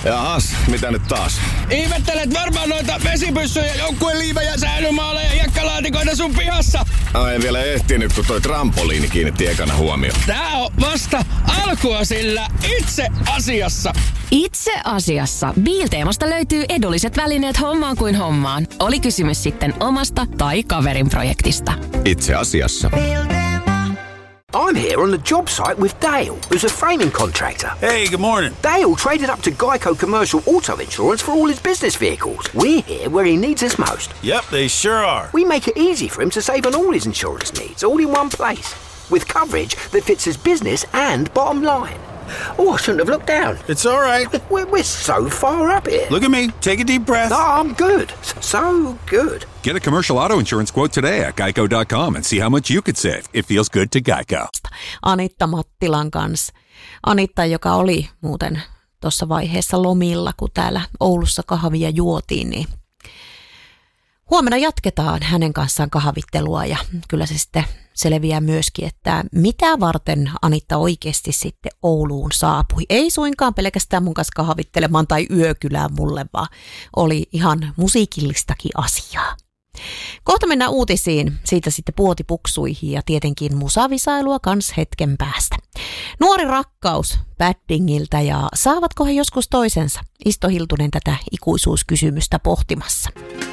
Jaas, mitä nyt taas? Ihmettelet varmaan noita vesipyssyjä, joukkueliivejä, säilymaaleja ja jakkalaatikoita sun pihassa. En vielä ehtinyt, kun toi trampoliini kiinnitti ekana huomioon. Tää on vasta alkua sillä itse asiassa. Itse asiassa Biilteemasta löytyy edulliset välineet hommaan kuin hommaan. Oli kysymys sitten omasta tai kaverin projektista. Itse asiassa. I'm here on the job site with Dale, who's a framing contractor. Hey, good morning. Dale traded up to Geico Commercial Auto Insurance for all his business vehicles. We're here where he needs us most. Yep, they sure are. We make it easy for him to save on all his insurance needs, all in one place, with coverage that fits his business and bottom line. Oh, I shouldn't have looked down. It's all right. We're so far up here. Look at me. Take a deep breath. No, I'm good. So good. Get a commercial auto insurance quote today at geico.com and see how much you could save. It feels good to Geico. Anitta Mattilan kanssa. Anitta, joka oli muuten tuossa vaiheessa lomilla, kun täällä Oulussa kahvia juotiin, niin huomenna jatketaan hänen kanssaan kahvittelua ja kyllä se sitten selviää myöskin, että mitä varten Anitta oikeasti sitten Ouluun saapui. Ei suinkaan pelkästään mun kanssa kahvittelemaan tai yökylään mulle, vaan oli ihan musiikillistakin asiaa. Kohta mennään uutisiin, siitä sitten puotipuksuihin ja tietenkin musavisailua kans hetken päästä. Nuori rakkaus Baddingiltä ja saavatko he joskus toisensa? Isto Hiltunen tätä ikuisuuskysymystä pohtimassa.